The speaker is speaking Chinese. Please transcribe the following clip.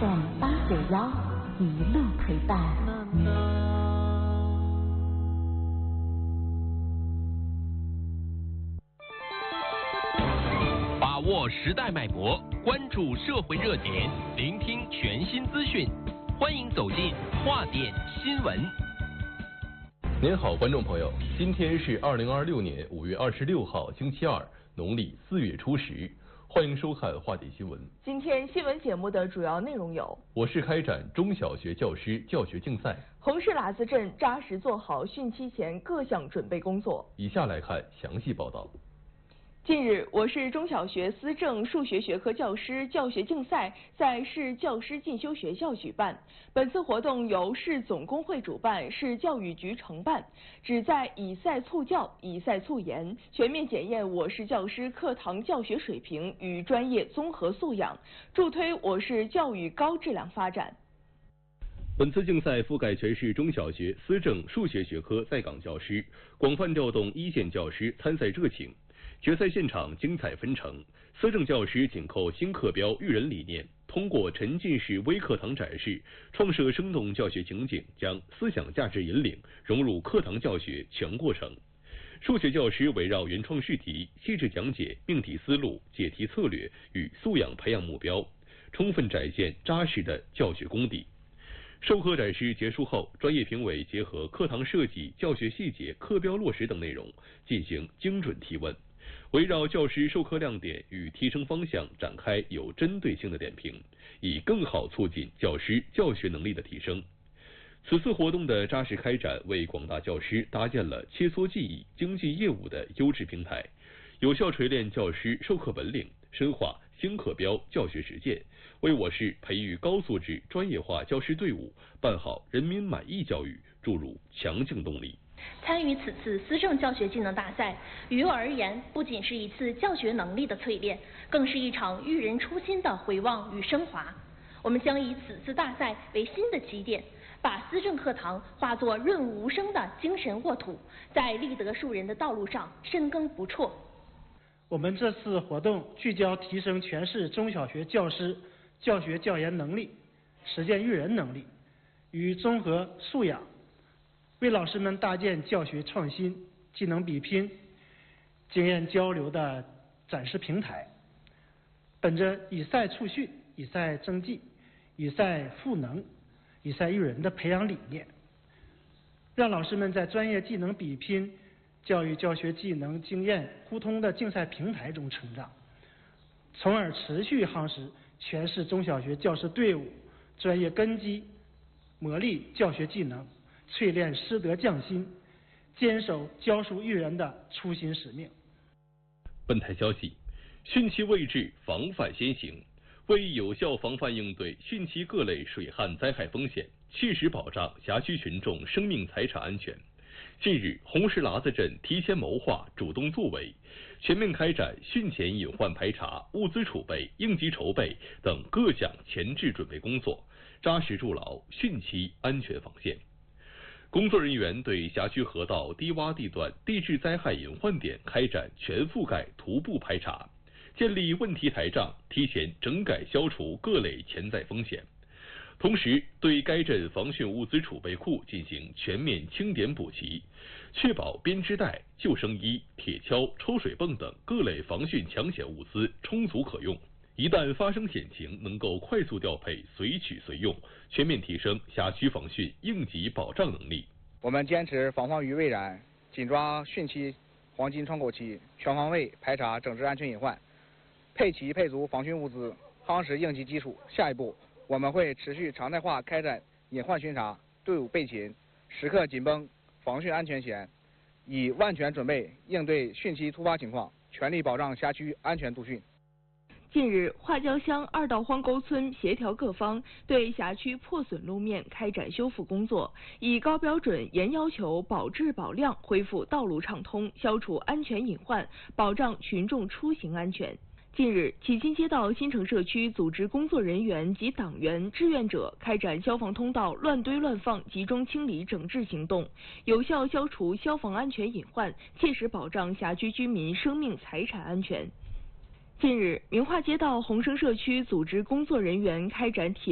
FM891一路陪伴。 把握时代脉搏，关注社会热点，聆听全新资讯，欢迎走进话点新闻。 您好，观众朋友，今天是2026年5月26号，星期二，农历4月初10。欢迎收看话点新闻。 今天新闻节目的主要内容有： 我市开展中小学教师教学竞赛； 红石喇子镇扎实做好汛期前各项准备工作。 以下来看详细报道。 近日，我市中小学思政数学学科教师教学竞赛在市教师进修学校举办。本次活动由市总工会主办，市教育局承办，旨在以赛促教、以赛促研，全面检验我市教师课堂教学水平与专业综合素养，助推我市教育高质量发展。 本次竞赛覆盖全市中小学思政数学学科在岗教师，广泛调动一线教师参赛热情。决赛现场精彩纷呈，思政教师紧扣新课标育人理念，通过沉浸式微课堂展示，创设生动教学情景，将思想价值引领融入课堂教学全过程。数学教师围绕原创试题，细致讲解命题思路、解题策略与素养培养目标，充分展现扎实的教学功底。授课展示结束后，专业评委结合课堂设计、教学细节、课标落实等内容，进行精准提问。围绕教师授课亮点与提升方向展开有针对性的点评，以更好促进教师教学能力的提升。此次活动的扎实开展，为广大教师搭建了切磋技艺、精进业务的优质平台，有效锤炼教师授课本领，深化新课标教学实践，为我市培育高素质专业化教师队伍、办好人民满意教育注入强劲动力。 参与此次思政教学技能大赛，于我而言，不仅是一次教学能力的淬炼，更是一场育人初心的回望与升华。我们将以此次大赛为新的起点，把思政课堂化作润物无声的精神沃土，在立德树人的道路上深耕不辍。 我们这次活动聚焦提升全市中小学教师教学教研能力，实践育人能力与综合素养，为老师们搭建教学创新、技能比拼、经验交流的展示平台。本着以赛促训、以赛增技、以赛赋能、以赛育人的培养理念，让老师们在专业技能比拼、教育教学技能经验互通的竞赛平台中成长，从而持续夯实全市中小学教师队伍专业根基，磨砺教学技能，淬炼师德匠心，坚守教书育人的初心使命。 本台消息，汛期未至，防范先行。为有效防范应对汛期各类水旱灾害风险，切实保障辖区群众生命财产安全，近日，红石喇子镇提前谋划、主动作为，全面开展汛前隐患排查、物资储备、应急筹备等各项前置准备工作，扎实筑牢汛期安全防线。工作人员对辖区河道低洼地段地质灾害隐患点开展全覆盖徒步排查，建立问题台账，提前整改消除各类潜在风险。同时，对该镇防汛物资储备库进行全面清点补齐，确保编织袋、救生衣、铁锹、抽水泵等各类防汛抢险物资充足可用。一旦发生险情，能够快速调配，随取随用，全面提升辖区防汛应急保障能力。 我们坚持防患于未然，紧抓汛期黄金窗口期，全方位排查整治安全隐患，配齐配足防汛物资，夯实应急基础。下一步，我们会持续常态化开展隐患巡查，队伍备勤，时刻紧绷防汛安全线，以万全准备应对汛期突发情况，全力保障辖区安全度汛。 近日，华郊乡二道荒沟村协调各方，对辖区破损路面开展修复工作，以高标准、严要求保质保量恢复道路畅通，消除安全隐患，保障群众出行安全。近日，启金街道新城社区组织工作人员及党员、志愿者开展消防通道乱堆乱放集中清理整治行动，有效消除消防安全隐患，切实保障辖区居民生命财产安全。近日，明化街道宏生社区组织工作人员开展铁